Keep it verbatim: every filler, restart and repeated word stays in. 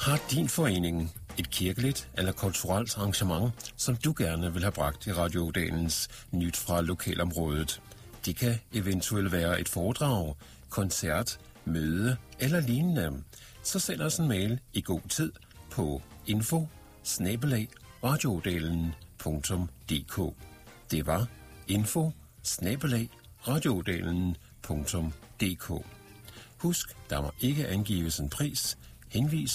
Har din forening et kirkeligt eller kulturelt arrangement, som du gerne vil have bragt i radiodelens nyt fra lokalområdet? Det kan eventuelt være et foredrag, koncert, møde eller lignende. Så send os en mail i god tid på info snabel-a radiodelen punktum d k. Det var info snabel-a radiodelen punktum d k. Husk, der må ikke angives en pris. Henvis